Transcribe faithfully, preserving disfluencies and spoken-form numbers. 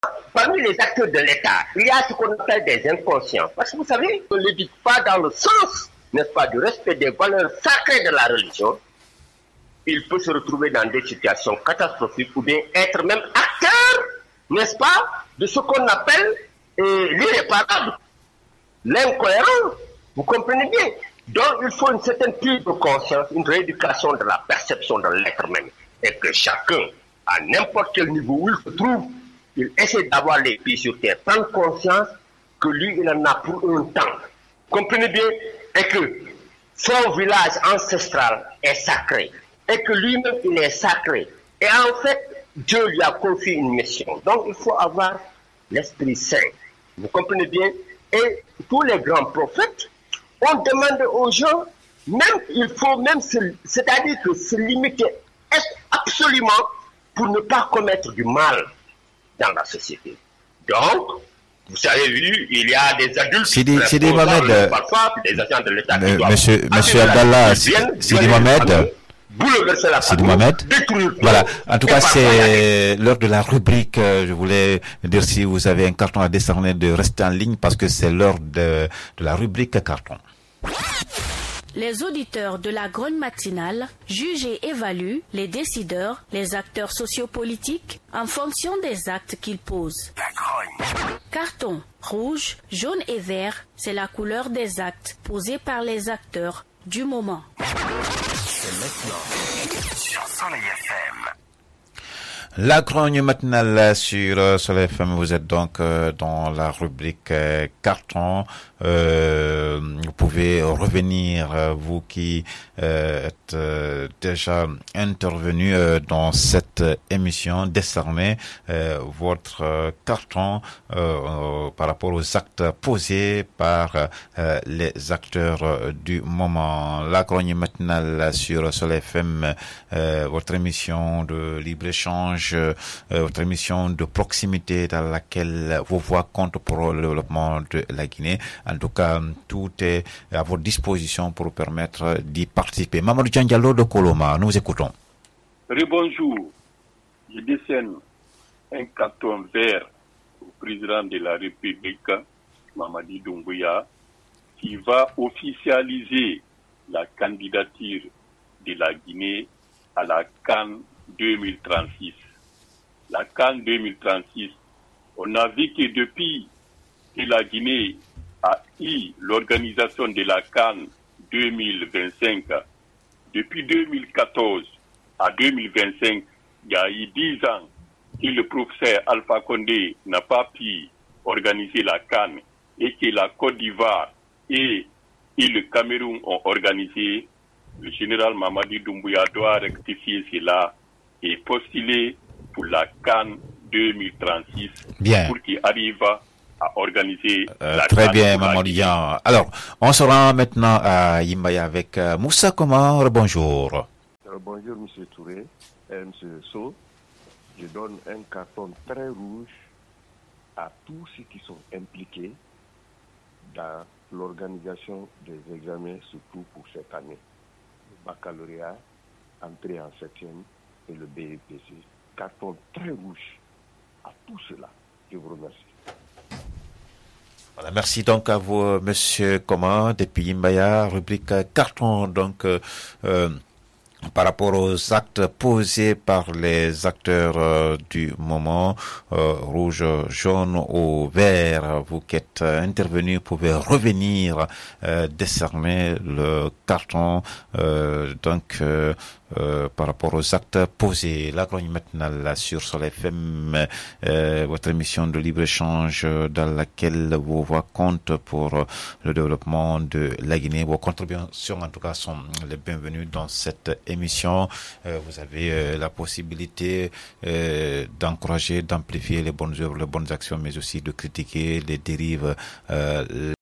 Parmi les acteurs de l'État, il y a ce qu'on appelle des inconscients. Parce que vous savez, on ne l'éduque pas dans le sens, n'est-ce pas, du respect des valeurs sacrées de la religion. Il peut se retrouver dans des situations catastrophiques ou bien être même acteur, n'est-ce pas, de ce qu'on appelle euh, l'irréparable, l'incohérent. Vous comprenez bien? Donc, il faut une certaine prise de conscience, une rééducation de la perception de l'être même. Et que chacun, à n'importe quel niveau où il se trouve, il essaie d'avoir les pieds sur terre, prendre conscience que lui, il en a pour un temps. Comprenez bien, et que son village ancestral est sacré, et que lui-même, il est sacré. Et en fait, Dieu lui a confié une mission. Donc, il faut avoir l'Esprit Saint. Vous comprenez bien? Et tous les grands prophètes, on demande aux gens, même, il faut même, se, c'est-à-dire que se limiter absolument pour ne pas commettre du mal dans la société. Donc, vous avez vu, il y a des adultes Sidi, qui Sidi Mohamed, parfois, des agents de l'État euh, qui doivent... Monsieur, monsieur Abdallah, Sidi Mohamed, Sidi Mohamed, voilà. En tout cas, c'est l'heure de la rubrique. Je voulais dire, si vous avez un carton à décerner, de rester en ligne parce que c'est l'heure de, de la rubrique carton. Les auditeurs de la grogne matinale jugent et évaluent les décideurs, les acteurs sociopolitiques en fonction des actes qu'ils posent. La grogne. Carton rouge, jaune et vert, c'est la couleur des actes posés par les acteurs du moment. C'est maintenant sur Soleil F M. La grogne matinale sur euh, Soleil F M, vous êtes donc euh, dans la rubrique euh, carton. Euh, vous pouvez revenir, euh, vous qui euh, êtes euh, déjà intervenu euh, dans cette émission, décerner euh, votre euh, carton euh, euh, par rapport aux actes posés par euh, les acteurs euh, du moment. La grogne matinale sur Soleil F M, euh, votre émission de libre-échange, euh, votre émission de proximité dans laquelle vos voix comptent pour le développement de la Guinée. En tout cas, tout est à votre disposition pour permettre d'y participer. Mamadou Diallo de Koloma, nous vous écoutons. Rebonjour. Je décerne un carton vert au président de la République, Mamadi Doumbouya, qui va officialiser la candidature de la Guinée à la CAN deux mille trente-six. La CAN deux mille trente-six, on a vu que depuis que la Guinée a eu l'organisation de la CAN deux mille vingt-cinq, depuis deux mille quatorze à deux mille vingt-cinq, il y a eu dix ans que le professeur Alpha Condé n'a pas pu organiser la CAN et que la Côte d'Ivoire et, et le Cameroun ont organisé. Le général Mamadi Doumbouya doit rectifier cela et postuler pour la CAN deux mille trente-six. Bien. Pour qu'il arrive à organiser euh, la Très CAN bien, Mamadou. Alors, on se rend maintenant à Yimbaya avec euh, Moussa Komar. Bonjour. Euh, bonjour, M. Touré et M. So. Je donne un carton très rouge à tous ceux qui sont impliqués dans l'organisation des examens, surtout pour cette année. Le baccalauréat, entrée en septième et le B E P C. Carton très rouge à tout cela. Je vous remercie. Voilà, merci donc à vous, Monsieur Coman, depuis Yimbaya, rubrique carton, donc, euh, euh, par rapport aux actes posés par les acteurs euh, du moment, euh, rouge, jaune ou vert, vous qui êtes euh, intervenus pouvez revenir euh, décerner le carton euh, donc euh, euh, par rapport aux actes posés. La grogne matinale sur Soleil F M, euh, votre émission de libre-échange dans laquelle vos voix comptent pour le développement de la Guinée. Vos contributions en tout cas sont les bienvenues dans cette émission. Euh, vous avez euh, la possibilité euh, d'encourager, d'amplifier les bonnes œuvres, les bonnes actions, mais aussi de critiquer les dérives, euh,